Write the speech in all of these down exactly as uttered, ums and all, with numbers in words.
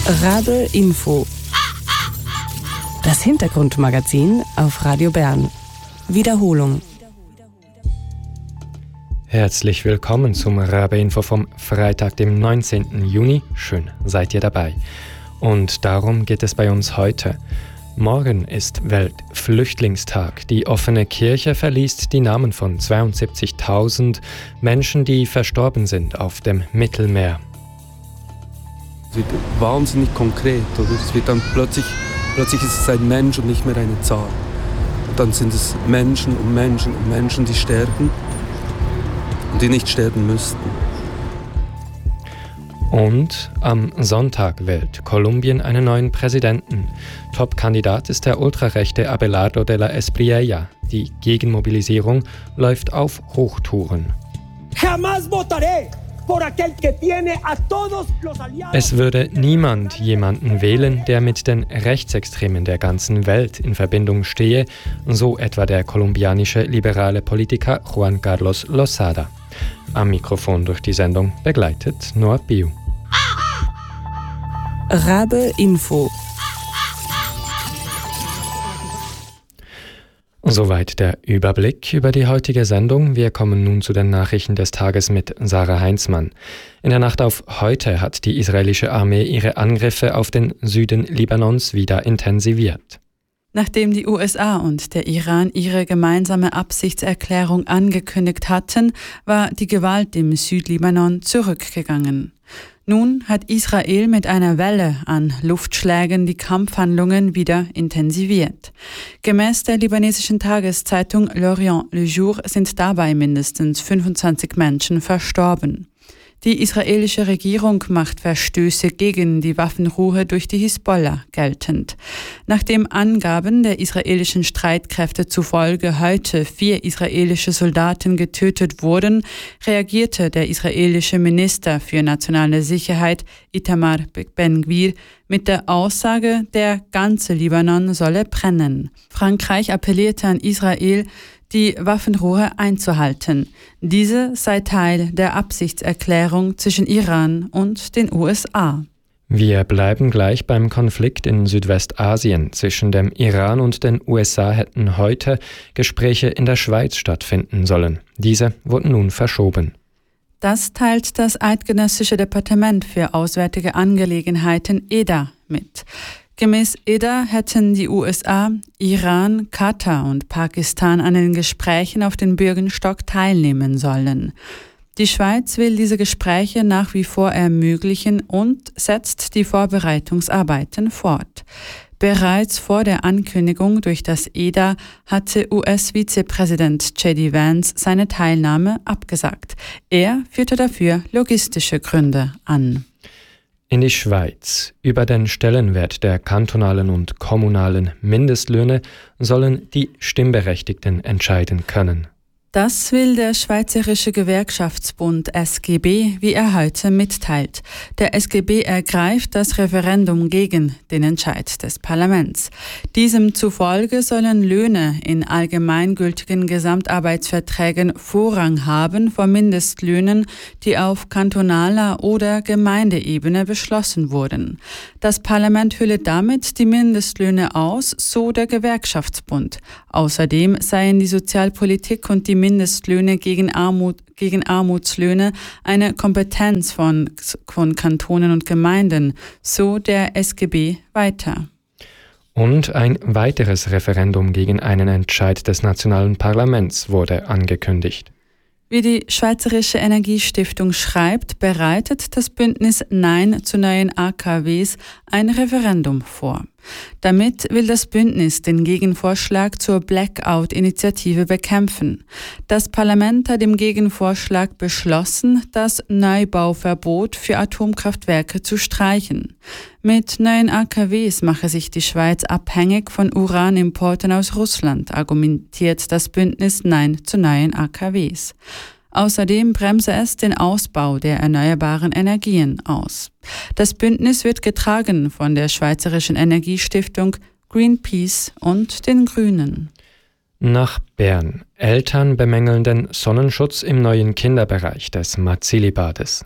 Rabe Info. Das Hintergrundmagazin auf Radio Bern. Wiederholung. Herzlich willkommen zum Rabe Info vom Freitag, dem neunzehnten Juni. Schön, seid ihr dabei. Und darum geht es bei uns heute. Morgen ist Weltflüchtlingstag. Die offene Kirche verliest die Namen von zweiundsiebzigtausend Menschen, die verstorben sind auf dem Mittelmeer. Es wird wahnsinnig konkret, oder? Es wird dann plötzlich, plötzlich ist es ein Mensch und nicht mehr eine Zahl. Und dann sind es Menschen und Menschen und Menschen, die sterben und die nicht sterben müssten. Und am Sonntag wählt Kolumbien einen neuen Präsidenten. Top-Kandidat ist der ultrarechte Abelardo de la Espriella. Die Gegenmobilisierung läuft auf Hochtouren. Jamás votaré. Es würde niemand jemanden wählen, der mit den Rechtsextremen der ganzen Welt in Verbindung stehe, so etwa der kolumbianische liberale Politiker Juan Carlos Lozada. Am Mikrofon durch die Sendung begleitet Noah Biu. Rabe Info. Soweit der Überblick über die heutige Sendung. Wir kommen nun zu den Nachrichten des Tages mit Sarah Heinzmann. In der Nacht auf heute hat die israelische Armee ihre Angriffe auf den Süden Libanons wieder intensiviert. Nachdem die U S A und der Iran ihre gemeinsame Absichtserklärung angekündigt hatten, war die Gewalt im Südlibanon zurückgegangen. Nun hat Israel mit einer Welle an Luftschlägen die Kampfhandlungen wieder intensiviert. Gemäß der libanesischen Tageszeitung L'Orient Le Jour sind dabei mindestens fünfundzwanzig Menschen verstorben. Die israelische Regierung macht Verstöße gegen die Waffenruhe durch die Hisbollah geltend. Nachdem Angaben der israelischen Streitkräfte zufolge heute vier israelische Soldaten getötet wurden, reagierte der israelische Minister für nationale Sicherheit Itamar Ben-Gvir mit der Aussage, der ganze Libanon solle brennen. Frankreich appellierte an Israel, die Waffenruhe einzuhalten. Diese sei Teil der Absichtserklärung zwischen Iran und den U S A. Wir bleiben gleich beim Konflikt in Südwestasien. Zwischen dem Iran und den U S A hätten heute Gespräche in der Schweiz stattfinden sollen. Diese wurden nun verschoben. Das teilt das Eidgenössische Departement für Auswärtige Angelegenheiten E D A mit. Gemäß E D A hätten die U S A, Iran, Katar und Pakistan an den Gesprächen auf den Bürgenstock teilnehmen sollen. Die Schweiz will diese Gespräche nach wie vor ermöglichen und setzt die Vorbereitungsarbeiten fort. Bereits vor der Ankündigung durch das E D A hatte U S-Vizepräsident J D Vance seine Teilnahme abgesagt. Er führte dafür logistische Gründe an. In die Schweiz. Über den Stellenwert der kantonalen und kommunalen Mindestlöhne sollen die Stimmberechtigten entscheiden können. Das will der Schweizerische Gewerkschaftsbund S G B, wie er heute mitteilt. Der S G B ergreift das Referendum gegen den Entscheid des Parlaments. Diesem zufolge sollen Löhne in allgemeingültigen Gesamtarbeitsverträgen Vorrang haben vor Mindestlöhnen, die auf kantonaler oder Gemeindeebene beschlossen wurden. Das Parlament hülle damit die Mindestlöhne aus, so der Gewerkschaftsbund. Außerdem seien die Sozialpolitik und die Mindestlöhne gegen Armut, gegen Armutslöhne eine Kompetenz von, von Kantonen und Gemeinden, so der S G B weiter. Und ein weiteres Referendum gegen einen Entscheid des nationalen Parlaments wurde angekündigt. Wie die Schweizerische Energiestiftung schreibt, bereitet das Bündnis Nein zu neuen A K Ws ein Referendum vor. Damit will das Bündnis den Gegenvorschlag zur Blackout-Initiative bekämpfen. Das Parlament hat im Gegenvorschlag beschlossen, das Neubauverbot für Atomkraftwerke zu streichen. Mit neuen A K Ws mache sich die Schweiz abhängig von Uranimporten aus Russland, argumentiert das Bündnis Nein zu neuen A K Ws. Außerdem bremse es den Ausbau der erneuerbaren Energien aus. Das Bündnis wird getragen von der Schweizerischen Energiestiftung, Greenpeace und den Grünen. Nach Bern. Eltern bemängeln den Sonnenschutz im neuen Kinderbereich des Marzili-Bades.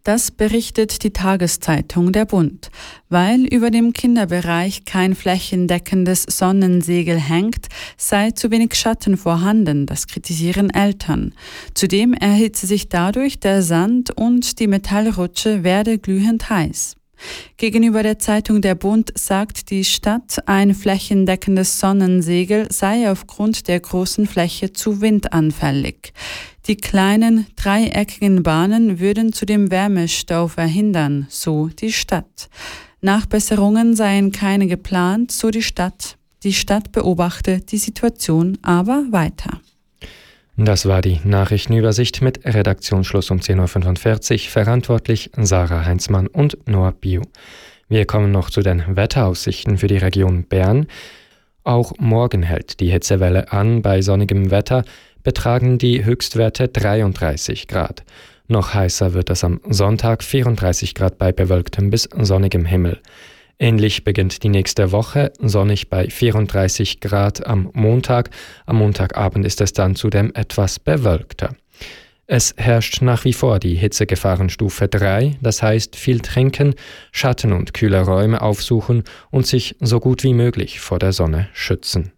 Das berichtet die Tageszeitung Der Bund. Weil über dem Kinderbereich kein flächendeckendes Sonnensegel hängt, sei zu wenig Schatten vorhanden, das kritisieren Eltern. Zudem erhitze sich dadurch der Sand und die Metallrutsche werde glühend heiß. Gegenüber der Zeitung Der Bund sagt die Stadt, ein flächendeckendes Sonnensegel sei aufgrund der großen Fläche zu windanfällig. Die kleinen, dreieckigen Bahnen würden zudem Wärmestau verhindern, so die Stadt. Nachbesserungen seien keine geplant, so die Stadt. Die Stadt beobachte die Situation aber weiter. Das war die Nachrichtenübersicht mit Redaktionsschluss um zehn Uhr fünfundvierzig, verantwortlich Sarah Heinzmann und Noah Bio. Wir kommen noch zu den Wetteraussichten für die Region Bern. Auch morgen hält die Hitzewelle an. Bei sonnigem Wetter betragen die Höchstwerte dreiunddreißig Grad. Noch heißer wird es am Sonntag, vierunddreißig Grad bei bewölktem bis sonnigem Himmel. Ähnlich beginnt die nächste Woche, sonnig bei vierunddreißig Grad am Montag. Am Montagabend ist es dann zudem etwas bewölkter. Es herrscht nach wie vor die Hitzegefahrenstufe drei, das heißt viel trinken, Schatten- und kühle Räume aufsuchen und sich so gut wie möglich vor der Sonne schützen.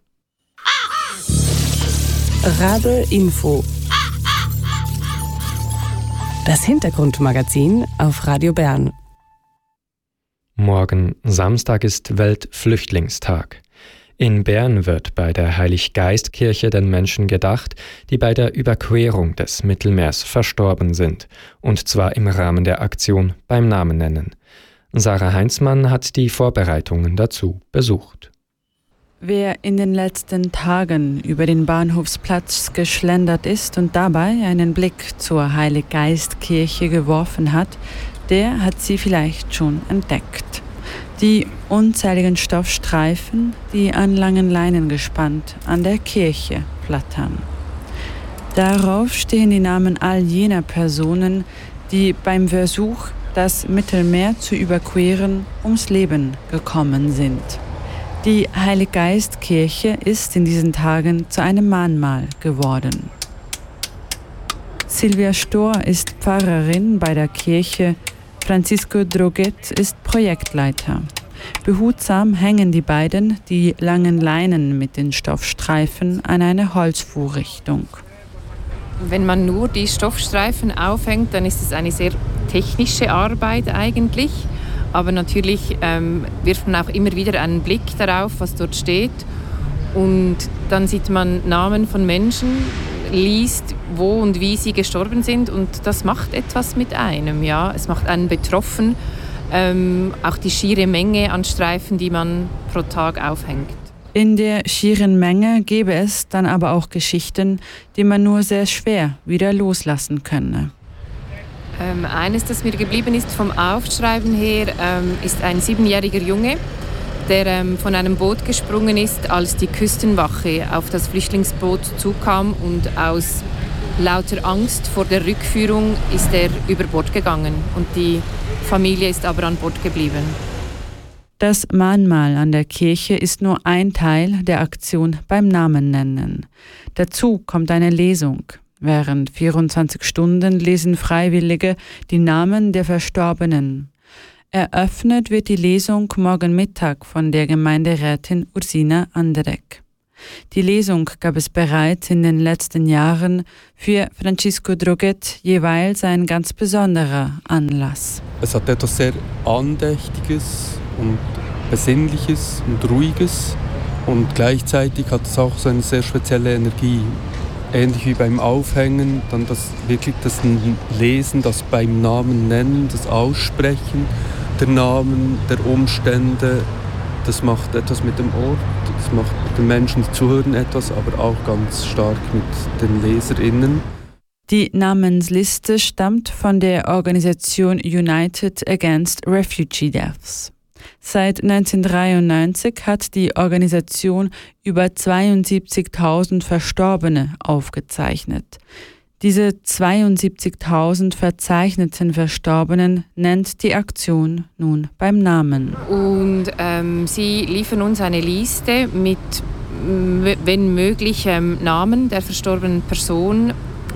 Rabe Info. Das Hintergrundmagazin auf Radio Bern. Morgen Samstag ist Weltflüchtlingstag. In Bern wird bei der Heiliggeistkirche den Menschen gedacht, die bei der Überquerung des Mittelmeers verstorben sind, und zwar im Rahmen der Aktion beim Namen nennen. Sarah Heinzmann hat die Vorbereitungen dazu besucht. Wer in den letzten Tagen über den Bahnhofsplatz geschlendert ist und dabei einen Blick zur Heiliggeistkirche geworfen hat, der hat sie vielleicht schon entdeckt. Die unzähligen Stoffstreifen, die an langen Leinen gespannt an der Kirche flattern. Darauf stehen die Namen all jener Personen, die beim Versuch, das Mittelmeer zu überqueren, ums Leben gekommen sind. Die Heiliggeistkirche ist in diesen Tagen zu einem Mahnmal geworden. Silvia Stor ist Pfarrerin bei der Kirche, Francisco Droguet ist Projektleiter. Behutsam hängen die beiden die langen Leinen mit den Stoffstreifen an eine Holzfuhrrichtung. Wenn man nur die Stoffstreifen aufhängt, dann ist es eine sehr technische Arbeit eigentlich. Aber natürlich ähm, wirft man auch immer wieder einen Blick darauf, was dort steht. Und dann sieht man Namen von Menschen, liest, wo und wie sie gestorben sind. Und das macht etwas mit einem. Ja? Es macht einen betroffen. Ähm, auch die schiere Menge an Streifen, die man pro Tag aufhängt. In der schieren Menge gäbe es dann aber auch Geschichten, die man nur sehr schwer wieder loslassen könne. Ähm, eines, das mir geblieben ist vom Aufschreiben her, ähm, ist ein siebenjähriger Junge, der ähm, von einem Boot gesprungen ist, als die Küstenwache auf das Flüchtlingsboot zukam, und aus lauter Angst vor der Rückführung ist er über Bord gegangen und die Familie ist aber an Bord geblieben. Das Mahnmal an der Kirche ist nur ein Teil der Aktion beim Namen nennen. Dazu kommt eine Lesung. Während vierundzwanzig Stunden lesen Freiwillige die Namen der Verstorbenen. Eröffnet wird die Lesung morgen Mittag von der Gemeinderätin Ursina Anderegg. Die Lesung gab es bereits in den letzten Jahren, für Francisco Droguet jeweils ein ganz besonderer Anlass. Es hat etwas sehr Andächtiges und Besinnliches und Ruhiges, und gleichzeitig hat es auch so eine sehr spezielle Energie. Ähnlich wie beim Aufhängen, dann das wirklich das Lesen, das beim Namen nennen, das Aussprechen der Namen, der Umstände, das macht etwas mit dem Ort, das macht mit den Menschen, die zuhören, etwas, aber auch ganz stark mit den LeserInnen. Die Namensliste stammt von der Organisation United Against Refugee Deaths. Seit neunzehnhundertdreiundneunzig hat die Organisation über zweiundsiebzigtausend Verstorbene aufgezeichnet. Diese zweiundsiebzigtausend verzeichneten Verstorbenen nennt die Aktion nun beim Namen. Und ähm, sie liefern uns eine Liste mit, wenn möglich, ähm, Namen der verstorbenen Person,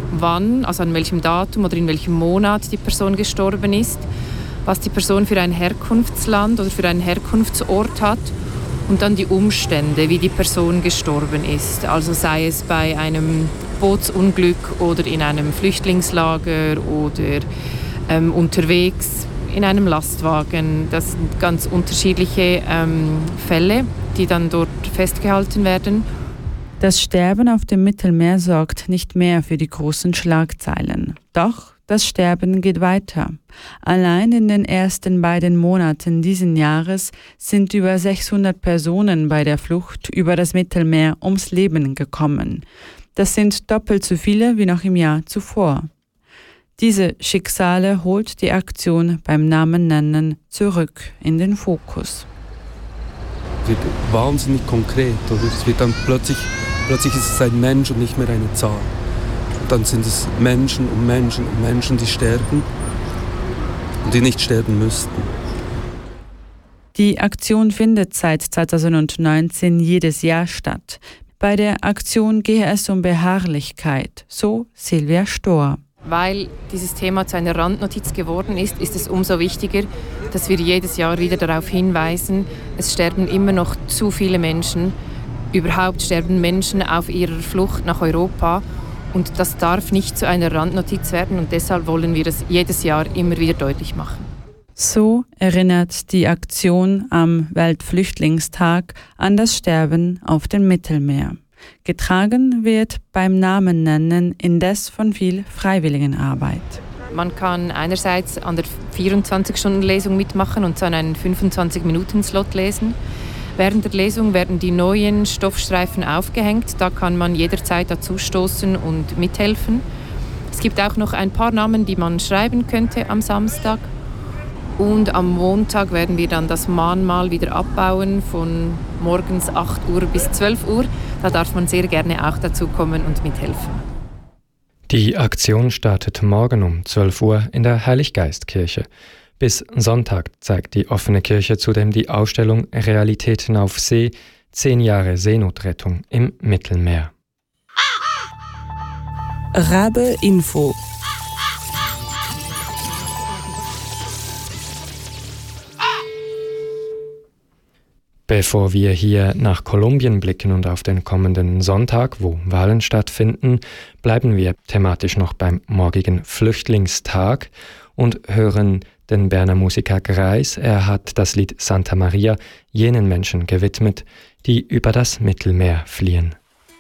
wann, also an welchem Datum oder in welchem Monat die Person gestorben ist, was die Person für ein Herkunftsland oder für einen Herkunftsort hat und dann die Umstände, wie die Person gestorben ist. Also sei es bei einem Bootsunglück oder in einem Flüchtlingslager oder ähm, unterwegs in einem Lastwagen. Das sind ganz unterschiedliche ähm, Fälle, die dann dort festgehalten werden. Das Sterben auf dem Mittelmeer sorgt nicht mehr für die großen Schlagzeilen. Doch das Sterben geht weiter. Allein in den ersten beiden Monaten diesen Jahres sind über sechshundert Personen bei der Flucht über das Mittelmeer ums Leben gekommen. Das sind doppelt so viele wie noch im Jahr zuvor. Diese Schicksale holt die Aktion beim Namen nennen zurück in den Fokus. Es wird wahnsinnig konkret, oder? Es wird dann plötzlich, plötzlich ist es ein Mensch und nicht mehr eine Zahl. Dann sind es Menschen und Menschen und Menschen, die sterben und die nicht sterben müssten. Die Aktion findet seit zweitausendneunzehn jedes Jahr statt. Bei der Aktion gehe es um Beharrlichkeit, so Silvia Stohr. Weil dieses Thema zu einer Randnotiz geworden ist, ist es umso wichtiger, dass wir jedes Jahr wieder darauf hinweisen, es sterben immer noch zu viele Menschen. Überhaupt sterben Menschen auf ihrer Flucht nach Europa. Und das darf nicht zu einer Randnotiz werden und deshalb wollen wir das jedes Jahr immer wieder deutlich machen. So erinnert die Aktion am Weltflüchtlingstag an das Sterben auf dem Mittelmeer. Getragen wird beim Namen nennen indes von viel Freiwilligenarbeit. Man kann einerseits an der vierundzwanzig-Stunden-Lesung mitmachen und zwar einen fünfundzwanzig-Minuten-Slot lesen. Während der Lesung werden die neuen Stoffstreifen aufgehängt. Da kann man jederzeit dazustoßen und mithelfen. Es gibt auch noch ein paar Namen, die man schreiben könnte am Samstag. Und am Montag werden wir dann das Mahnmal wieder abbauen von morgens acht Uhr bis zwölf Uhr. Da darf man sehr gerne auch dazukommen und mithelfen. Die Aktion startet morgen um zwölf Uhr in der Heiliggeistkirche. Bis Sonntag zeigt die offene Kirche zudem die Ausstellung Realitäten auf See, zehn Jahre Seenotrettung im Mittelmeer. Rabe Info. Bevor wir hier nach Kolumbien blicken und auf den kommenden Sonntag, wo Wahlen stattfinden, bleiben wir thematisch noch beim morgigen Flüchtlingstag und hören den Berner Musiker Greis. Er hat das Lied Santa Maria jenen Menschen gewidmet, die über das Mittelmeer fliehen.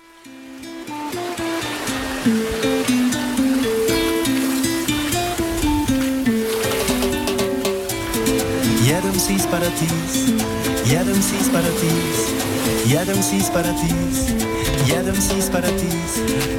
Jedem sis Paradies, jedem sis Paradies, jedem sis Paradies, jedem sis Paradies,